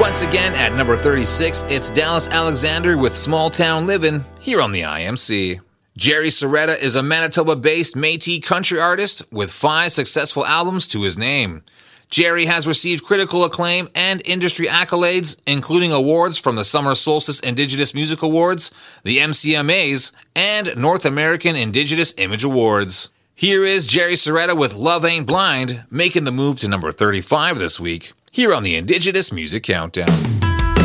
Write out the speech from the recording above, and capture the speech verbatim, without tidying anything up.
Once again, at number thirty-six, it's Dallas Alexander with Small Town Livin' here on the I M C. Jerry Serreta is a Manitoba-based Métis country artist with five successful albums to his name. Jerry has received critical acclaim and industry accolades, including awards from the Summer Solstice Indigenous Music Awards, the M C M As, and North American Indigenous Image Awards. Here is Jerry Serreta with Love Ain't Blind, making the move to number thirty-five this week, here on the Indigenous Music Countdown.